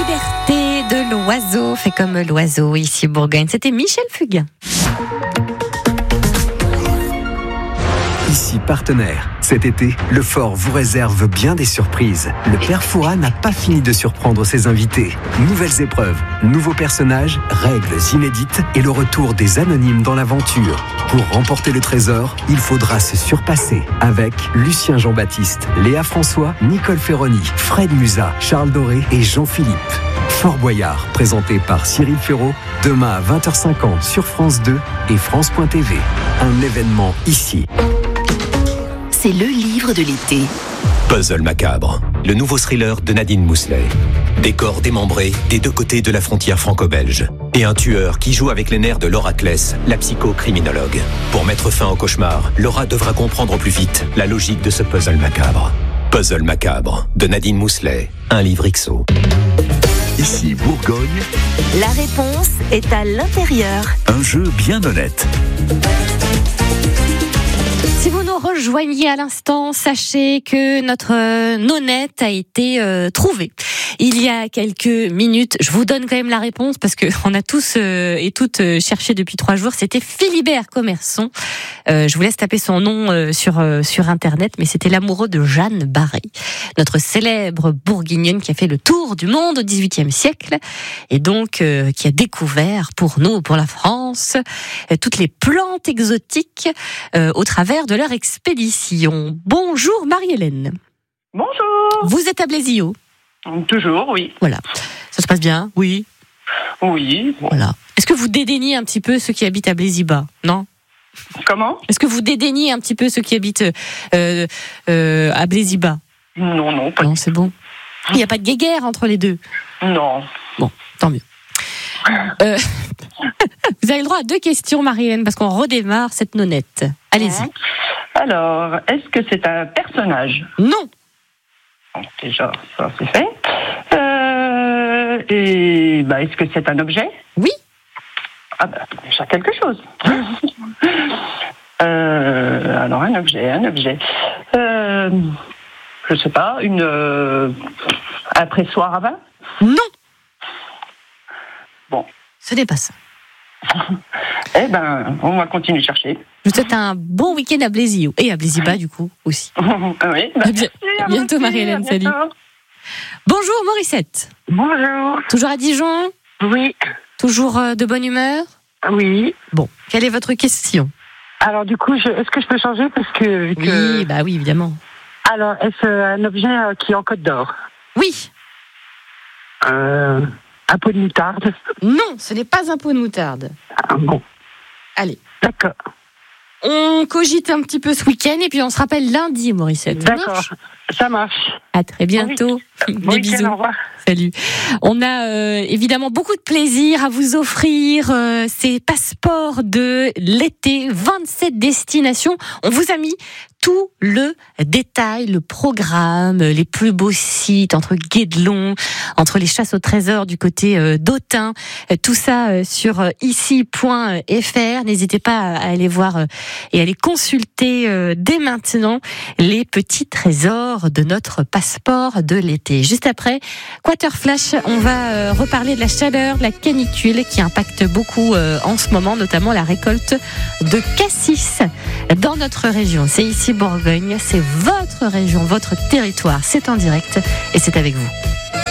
Liberté de l'oiseau, fait comme l'oiseau ici Bourgogne. C'était Michel Fugain. Ici Partenaire. Cet été, le fort vous réserve bien des surprises. Le père Fouras n'a pas fini de surprendre ses invités. Nouvelles épreuves, nouveaux personnages, règles inédites et le retour des anonymes dans l'aventure. Pour remporter le trésor, il faudra se surpasser avec Lucien Jean-Baptiste, Léa François, Nicole Ferroni, Fred Musa, Charles Doré et Jean-Philippe. Fort Boyard, présenté par Cyril Ferraud, demain à 20h50 sur France 2 et France.tv. Un événement ici. C'est le livre de l'été. Puzzle macabre, le nouveau thriller de Nadine Mousselet. Des corps démembrés des deux côtés de la frontière franco-belge. Et un tueur qui joue avec les nerfs de Laura Kless, la psychocriminologue. Pour mettre fin au cauchemar, Laura devra comprendre au plus vite la logique de ce puzzle macabre. Puzzle macabre, de Nadine Mousselet, un livre XO. Ici Bourgogne, La réponse est à l'intérieur. un jeu bien honnête. Si vous nous rejoignez à l'instant, sachez que notre nonnette a été trouvée. Il y a quelques minutes, je vous donne quand même la réponse parce que on a tous et toutes cherché depuis 3 jours. C'était Philibert Commerson. Je vous laisse taper son nom sur Internet, mais c'était l'amoureux de Jeanne Barré, notre célèbre bourguignonne qui a fait le tour du monde au XVIIIe siècle et donc qui a découvert pour nous, pour la France, toutes les plantes exotiques au travers de leur expédition. Bonjour Marie-Hélène. Bonjour. Vous êtes à Blézio. Toujours, oui. Voilà. Ça se passe bien? Oui. Oui. Bon. Voilà. Est-ce que vous dédaignez un petit peu ceux qui habitent à Bléziba? Non? Comment? Est-ce que vous dédaignez un petit peu ceux qui habitent à Bléziba? Non, pas. Non, c'est bon. Il n'y a pas de guéguerre entre les deux? Non. Bon, tant mieux. Vous avez le droit à 2 questions, Marie-Hélène, parce qu'on redémarre cette nonnette. Allez-y. Alors, est-ce que c'est un personnage? Non. Bon, déjà, ça c'est fait. Est-ce que c'est un objet? Oui. Ah déjà quelque chose. Alors un objet. Je sais pas, un pressoir à vin? Non. Bon. Ce n'est pas ça. Eh ben, on va continuer de chercher. Je vous souhaite un bon week-end à Blézio. Et à Bléziba, du coup, aussi. Oui, À bientôt, Marie-Hélène. Salut. Bonjour, Morissette. Bonjour. Toujours à Dijon? Oui. Toujours de bonne humeur? Oui. Bon, quelle est votre question? Alors du coup, est-ce que je peux changer parce que vu que... Oui, bah oui, évidemment. Alors, est-ce un objet qui est en Côte d'Or? Oui. Un pot de moutarde? Non, ce n'est pas un pot de moutarde. Ah, bon. Allez. D'accord. On cogite un petit peu ce week-end et puis on se rappelle lundi, Morissette. Ça D'accord. marche? Ça marche. À très bientôt. Bon Des week-end, bisous. au revoir. Salut. On a évidemment beaucoup de plaisir à vous offrir ces passeports de l'été, 27 destinations. On vous a mis tout le détail, le programme, les plus beaux sites entre Guédelon, entre les chasses au trésor du côté d'Autun, tout ça sur ici.fr. N'hésitez pas à aller voir et à aller consulter dès maintenant les petits trésors de notre passeport de l'été. Juste après, Quater Flash, on va reparler de la chaleur, de la canicule qui impacte beaucoup en ce moment, notamment la récolte de cassis dans notre région. C'est ici Bourgogne, c'est votre région, votre territoire, c'est en direct et c'est avec vous.